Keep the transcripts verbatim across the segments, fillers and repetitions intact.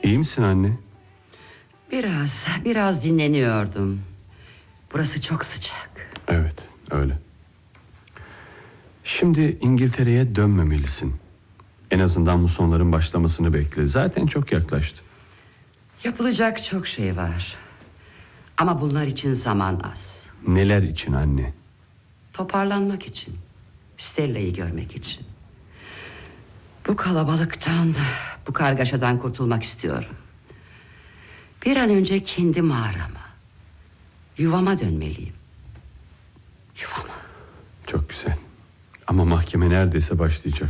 İyi misin anne? Biraz, biraz dinleniyordum. Burası çok sıcak. Evet, öyle. Şimdi İngiltere'ye dönmemelisin. En azından musonların başlamasını bekle. Zaten çok yaklaştı. Yapılacak çok şey var. Ama bunlar için zaman az. Neler için anne? Toparlanmak için. Stella'yı görmek için. Bu kalabalıktan, bu kargaşadan kurtulmak istiyorum. Bir an önce kendi mağarama, yuvama dönmeliyim. Yuvama. Çok güzel. Ama mahkeme neredeyse başlayacak.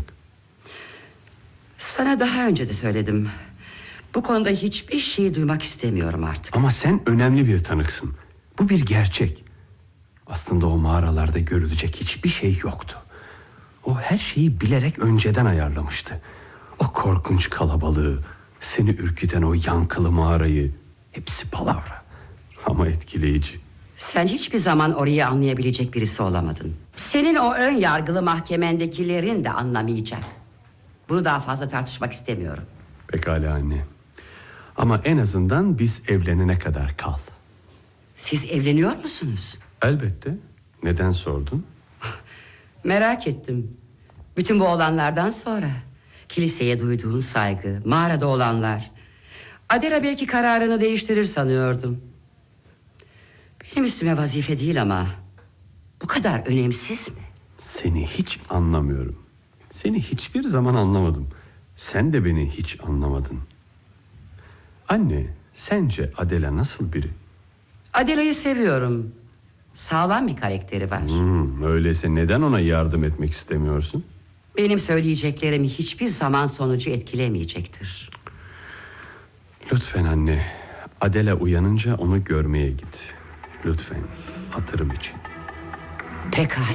Sana daha önce de söyledim. Bu konuda hiçbir şey duymak istemiyorum artık. Ama sen önemli bir tanıksın. Bu bir gerçek. Aslında o mağaralarda görülecek hiçbir şey yoktu. O her şeyi bilerek önceden ayarlamıştı. O korkunç kalabalığı, seni ürküten o yankılı mağarayı, hepsi palavra ama etkileyici. Sen hiçbir zaman orayı anlayabilecek birisi olamadın. Senin o ön yargılı mahkemendekilerin de anlamayacak. Bunu daha fazla tartışmak istemiyorum. Pekala anne. Ama en azından biz evlenene kadar kal. Siz evleniyor musunuz? Elbette. Neden sordun? Merak ettim. Bütün bu olanlardan sonra kiliseye duyduğun saygı, mağarada olanlar. Adela belki kararını değiştirir sanıyordum. Benim üstüme vazife değil ama bu kadar önemsiz mi? Seni hiç anlamıyorum. Seni hiçbir zaman anlamadım. Sen de beni hiç anlamadın. Anne, sence Adela nasıl biri? Adela'yı seviyorum. Sağlam bir karakteri var. Hmm, öyleyse neden ona yardım etmek istemiyorsun? Benim söyleyeceklerimi hiçbir zaman sonucu etkilemeyecektir. Lütfen anne, Adela uyanınca onu görmeye git. Lütfen, hatırım için. Pekala.